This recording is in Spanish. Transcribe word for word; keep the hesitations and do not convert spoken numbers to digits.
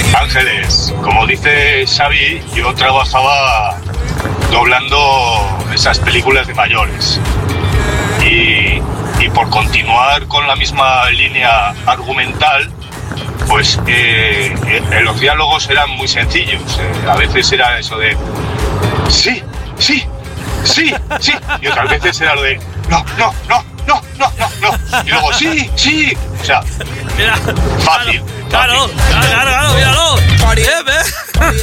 Ángeles, como dice Xavi, yo trabajaba doblando esas películas de mayores. Y, y por continuar con la misma línea argumental, pues eh, eh, los diálogos eran muy sencillos. Eh, a veces era eso de sí, sí, sí, sí. Y otras veces era lo de no, no, no, no, no, no, no. Y luego sí, sí. O sea, Mira, fácil. Claro, fácil. claro, claro, claro, claro, míralo. Party. Eh, ve.